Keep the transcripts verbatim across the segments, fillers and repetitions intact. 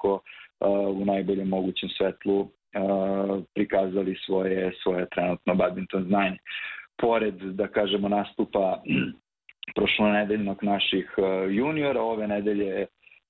nekako u najboljem mogućem svetlu prikazali svoje, svoje trenutno badminton znanje. Pored, da kažemo, nastupa prošlonedeljnog naših juniora, ove nedelje,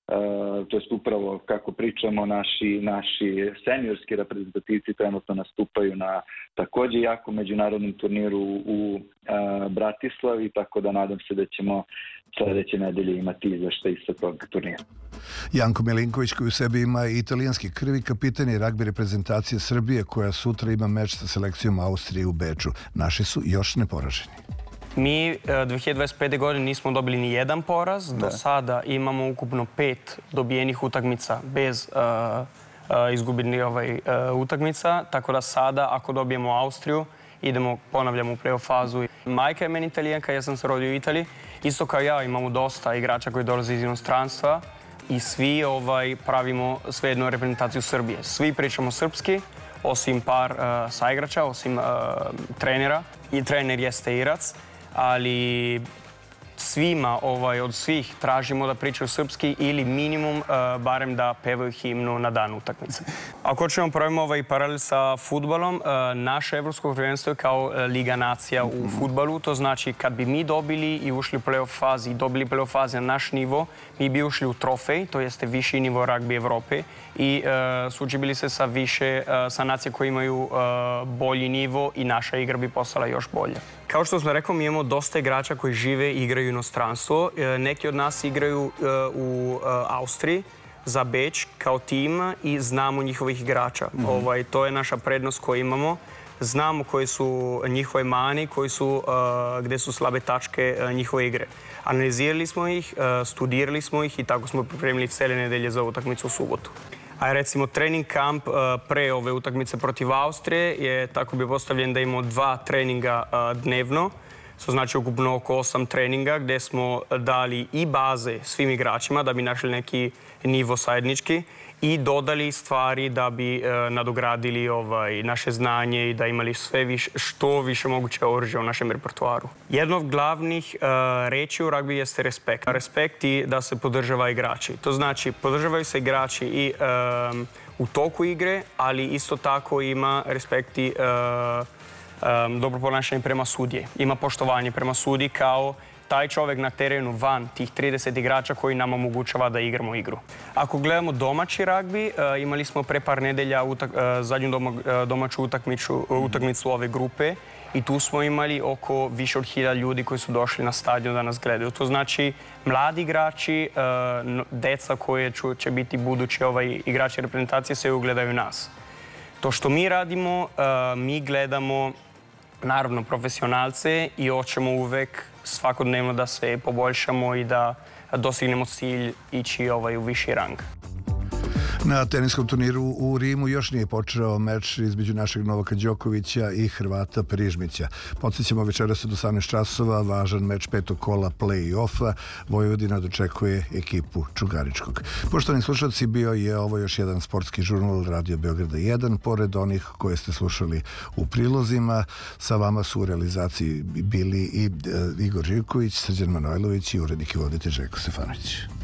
to jest upravo kako pričamo, naši, naši seniorski reprezentativci trenutno nastupaju na takođe jako međunarodnom turniru u Bratislavi, tako da nadam se da ćemo sledeće nedelje imati izveštaj sa tog turnira. Janko Milinković, koji u sebi ima italijanski krvi, kapitan je ragbi reprezentacije Srbije, koja sutra ima meč sa selekcijom Austrije u Beču. Naši su još neporaženi. Mi dve hiljade dvadeset pete. godine nismo dobili ni jedan poraz. Do sada imamo ukupno pet dobijenih utakmica bez izgubljenih utakmica. Tako da sada, ako dobijemo Austriju, idemo, ponavljamo u play-off fazu. Majka je meni Italijanka, ja sam se rodio u Italiji. Isto kao ja, imamo dosta igrača koji dolaze iz inostranstva i svi pravimo svejednu reprezentaciju Srbije. Svi pričamo srpski, osim par saigrača, osim trenera. I trener jeste Irac, ali svima od svih tražimo da pričaju srpski ili minimum barem da pevaju himnu na dan utakmice. Ako hoćemo pravimo ovaj paralel sa fudbalom, naše evropsko prvenstvo je kao Liga nacija u fudbalu. To znači kad bi mi dobili i ušli u play-off fazi i dobili play-off fazi na naš nivo, mi bi ušli u trofej, to jeste viši nivo ragbi Evrope i sučibili se sa više, sa nacije koje imaju bolji nivo i naša igra bi postala još bolja. Kao što smo rekao, mi imamo dosta igrača koji žive i igraju inostranstvo. Neki od nas igraju u Austriji za Beč kao tim i znamo njihovih igrača. To je naša prednost koju imamo. Znamo koji su njihove mani, gde su slabe tačke njihove igre. Analizirali smo ih, studirali smo ih i tako smo pripremili cele nedelje za utakmicu u subotu. A recimo trening kamp pre ove utakmice protiv Austrije je tako bi postavljen da imamo dva treninga dnevno. To znači ukupno oko osam treninga gde smo dali i baze svim igračima da bi našli neki nivo zajednički i dodali stvari da bi nadogradili naše znanje i da imali sve što više moguće oružja u našem repertoaru. Jedno od glavnih reči u ragbi jeste respekt. Respekt i da se podržava igrači. To znači podržavaju se igrači i u toku igre, ali isto tako ima respekt i dobro ponašanje prema sudije. Ima poštovanje prema sudiji kao taj čovek na terenu van tih trideset igrača koji nam omogućava da igramo igru. Ako domaći ragbi, imali smo pre par nedelja zadnju domaću utakmicu ove grupe i tu smo imali oko više od hiljada ljudi koji su došli na stadion da nas gledaju. To znači mladi igrači, deca koje će biti budući igrači reprezentacije se ugledaju nas. To što mi radimo, mi gledamo naravno profesionalce i hoćemo uvek svakodnevno da se poboljšamo i da dostignemo cilj ići u viši rang. Na teniskom turniru u Rimu još nije počeo meč između našeg Novaka Đokovića i Hrvata Prižmića. Podsjećamo, večeras od osamnaest časova važan meč petog kola play-offa. Vojvodina dočekuje ekipu Čugaričkog. Poštovani slušalci, bio je ovo još jedan sportski žurnal Radio Beograda jedan. Pored onih koje ste slušali u prilozima, sa vama su u realizaciji bili i Igor Živković, Srđan Manojlović i urednik i voditelj Željko Stefanović.